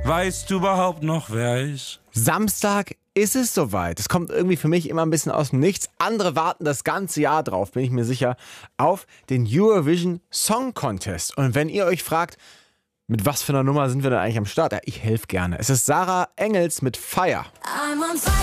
Weißt du überhaupt noch, wer ist? Samstag ist es soweit. Es kommt irgendwie für mich immer ein bisschen aus dem Nichts. Andere warten das ganze Jahr drauf, bin ich mir sicher, auf den Eurovision Song Contest. Und wenn ihr euch fragt, mit was für einer Nummer sind wir denn eigentlich am Start? Ja, ich helfe gerne. Es ist Sarah Engels mit Fire. I'm on fire.